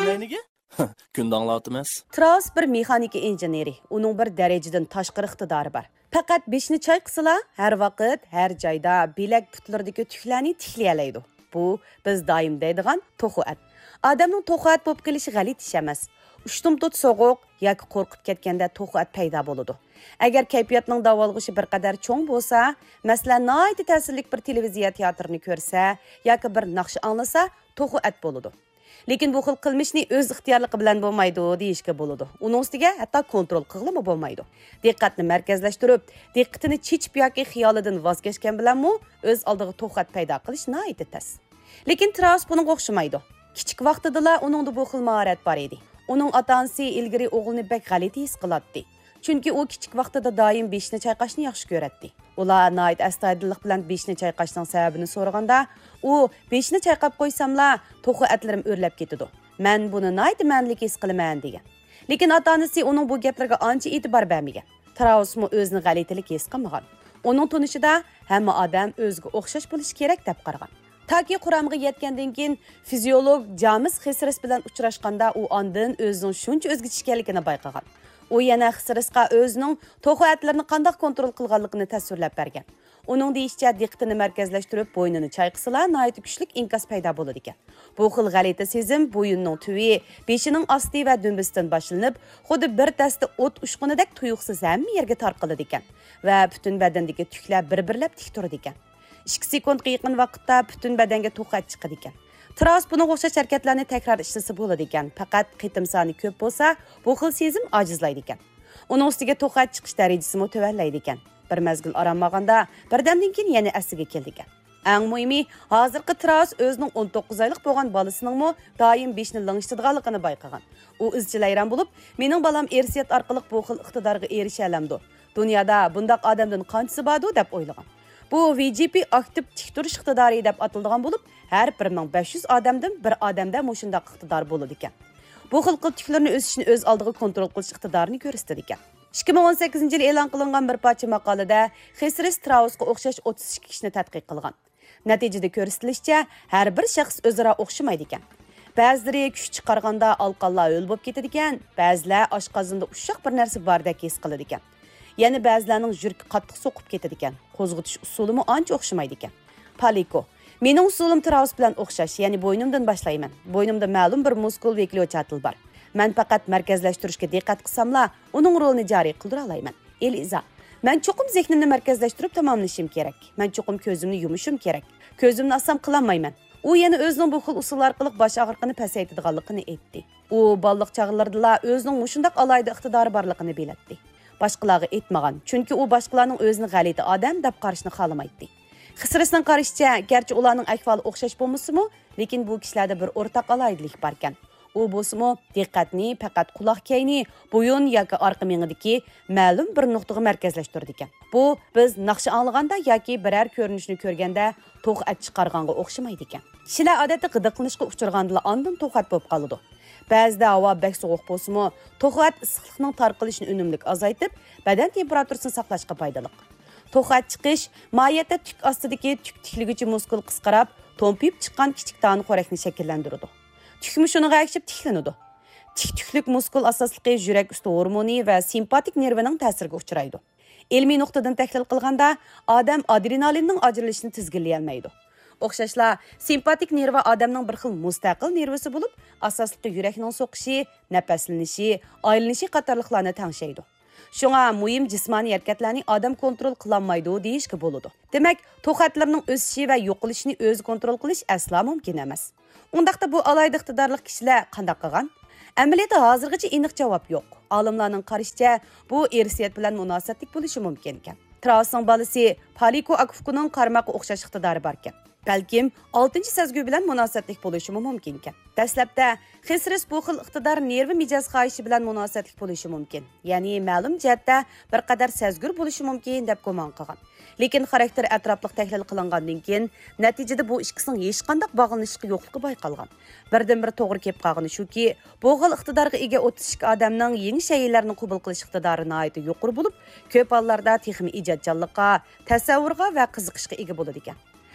Neyniga? Kun danglatımız. Traus bir mexanika injeneri. Onun bir dərəcədən tashqari iqtidori bor. Faqat beshni chayqisila har vaqt, har joyda bilak putlaridagi tuklarni tiklayalaydi. Bu biz doim deydigan to'xu at. Odamning to'xu at bo'lib qilishi g'alit ish emas. Ushtum tut so'g'uq yoki qo'rqib ketganda to'xu at paydo bo'ladi. Agar kayfiyatning davolg'ishi bir qadar cho'ng bo'lsa, masalan, noyati ta'sirlik bir televiziya teatrini ko'rsa yoki bir naqsh anglasa, to'xu at bo'ladi. Lekin bu xil qilmishni o'z ixtiyorligi bilan bo'lmaydi deyishga bo'ladi. Uning ustiga hatto kontrol qilib bo'lmaydi. Diqqatni markazlashtirib, diqqatini chechib yoki xiyolidan voz kechgan bilanmi o'z oldiga to'xat paydo qilish noyati tas. Lekin Traus bunga o'xshamaydi. Kichik vaqtida uningda bu xil mahorat bor edi. Uning ota-onasi ilgari o'g'lini bek g'alati his qiladi. Chunki u kichik vaqtida doim beshni chayqashni yaxshi ko'radi. Ular noyat astoydillik bilan beshni chayqashning sababini so'raganda, u beshni chayqab qo'ysamla, to'xu atlarim o'rlab ketadi. Men buni noyat manlik his qilaman degan. Lekin ota-onasi uning bu gaplarga ancha e'tibor bermagan. Trausmi o'zini g'alatilik his qilmagan. Uning tunishida hamma odam o'ziga o'xshash bo'lishi kerak deb qaragan. Taki quramga yetgandan keyin fiziolog James Xisris bilan uchrashganda u ondan o'zining shuncha o'zgacha ekanligini bayqagan. U yana Xisrisga o'zining to'xu atlarini qanday kontrol qilganligini tasvirlab bergan. Uning deyishicha diqqatini markazlashtirib bo'ynini chayqisila noyat kuchlik inkas paydo bo'ladi ekan. Bu xil g'alati sezim bo'yinning tuvi, beshining osti va dumbisidan boshlanib, xuddi bir dasta o't ushqunidek tuyuqsiz hamma yerga tarqaladi ekan va butun badandagi tuklar bir-birlab tik turadi ekan. 2 sekundga yaqin vaqtda butun badanga to'xat chiqadi ekan. Traus bunga o'xshash harakatlarni takror ishlasa bo'ladi ekan. Faqat qitim soni ko'p bo'lsa, bu xil sezim ojizlaydi ekan. Uning ustiga to'xat chiqish darajasi tuvallaydi ekan. Bir mezgil aramaganda birdamdan keyin yana asiga keldi ekan. Eng muhimi, hozirgi Traus o'zining 19 oylik bo'lgan bolasining doim beshni langishtirganligini bayqagan. U izchil hayron bo'lib, "Mening balam ersiyat orqali bu xil iqtidorga erisha olamdi. Dunyoda bundaq odamdan qanchasi bordi?" deb o'ylagan. Bu VGP aktiv tik turish iqtidori deb ataladigan bo'lib, har 1500 odamdan bir odamda mushundaq iqtidor bo'ladi ekan. Bu xil qiltiklarni o'sishni o'z oldiga kontrol qilish iqtidorini ko'rsatadi ekan. 2018-yil e'lon qilingan bir parcha maqolada Xisris Trausga o'xshash 32 kishini tadqiq qilgan. Natijada ko'rsatilishicha, har bir shaxs o'zaro o'xshamaydi ekan. Ba'zilari kuch chiqarganda alqonlar o'l bo'lib ketadi ekan, ba'zilar oshqozonda ushoq bir narsa bordek his qiladi ekan. Yana ba'zilarning yuragi qattiq so'qib ketadi ekan. Qo'zg'atish usulimi ancha o'xshamaydi ekan. Paliko: "Mening usulim Traus bilan o'xshash, ya'ni bo'ynimdan boshlayman. Bo'ynimda ma'lum bir muskul va klyochatil bor. Men faqat markazlashtirishga diqqat qilsamla, uning rolini joriy qildira olaman." Eliza: "Men cho'qim zehnimni markazlashtirib tamomlashim kerak. Men cho'qim ko'zimni yumishim kerak. Ko'zimni assam qilolmayman." U yana o'zining bu xil usul orqali bosh og'riqini pasaytirganligini aytdi. U balliq chog'larida o'zining mushundaq alayda iqtidori borligini belirtdi. Boshqalarga aytmagan, chunki u boshqalarning o'zini g'alati odam deb qarashni xohlamaydi. Xisrisning qarashicha, garchi ularning ahvoli o'xshash bo'lmasa-mu, lekin bu kishilarda bir o'rtaq alaydilik bor ekan. U bo'lsa-mu, diqqatni faqat quloq kayni, bo'yin yoki orqa miyadagi ma'lum bir nuqtaga markazlashtirdi ekan. Bu biz naqsh anglaganda yoki biror ko'rinishni ko'rganda to'xat chiqarganga o'xshamaydi ekan. Kishilar odatda g'idiqlanishga uchraganda ondan to'xat bo'lib qoladi. Ba'zida havo bek sovuq bo'lsa-mu, to'xat issiqlikning tarqalishini unumli azaytib, badan temperaturasini saqlashga foydali. To'xat chiqish mohiyatda tuk ostidagi tuk tiklig'ichi muskul qisqarib, to'mpib chiqqan kichik toni xo'rakni shakllantiradi. Tukmi shuniga akshib tiklanadi. Tik-tuklik muskul asosligi yurak usti hormoni va simpatik nervining ta'siriga uchraydi. Ilmiy nuqtadan tahlil qilganda, odam adrenalinning ajralishini tizginlay olmaydi. O'xshashla, simpatik nerva odamning bir xil mustaqil nervisi bo'lib, asosligi yurakning so'qishi, nafaslanishi, aylanishi qatorliqlarni tangshaydi. Shunga muhim jismoniy harakatlarni odam kontrol qilolmaydi deyishga bo'ladi. Demak, to'xatlarning o'sishi va yo'qolishini o'zi kontrol qilish aslo mumkin emas. Undaqda bu alayda iqtidorli kishilar qanday qilgan? Amaliyotda hozirgacha aniq javob yo'q. Olimlarning qarashicha, bu irsiyat bilan munosabatlik bo'lishi mumkin ekan. Trausning bolasi Paliko Akufkuning qarmoqqa o'xshash iqtidori bor ekan. Balkim 6-sezgi bilan munosabatlik bo'lishi mumkin ekan. Dastlabda Xisris bu xil iqtidor nervi mijoz xohishi bilan munosabatlik bo'lishi mumkin. Ya'ni ma'lum jihatda bir qadar sezgur bo'lishi mumkin deb gumon qilgan. Lekin xarakter atrofliq tahlil qilingandan keyin natijada bu ikkisining hech qanday bog'lanishga yo'qligi bayqalgan. Birdan-bir to'g'ri kelib qolgani shuki, bu xil iqtidorga ega o'tishik odamning yangi shaylarni qabul qilish iqtidori nihoyatda yuqori bo'lib, ko'p hollarda texnik ijodchanlikqa, tasavvurga va qiziqishga ega bo'ladi ekan.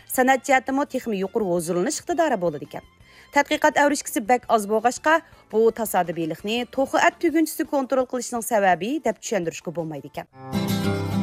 san'at jihatdami texmi yuqori huzurlanish iqtidori bo'ladi ekan. Tadqiqot avrishkisi bak oz bo'lg'achqa, bu tasodibiylikni to'xi at tugunchisi kontrol qilishning sababi deb tushuntirishga bo'lmaydi ekan.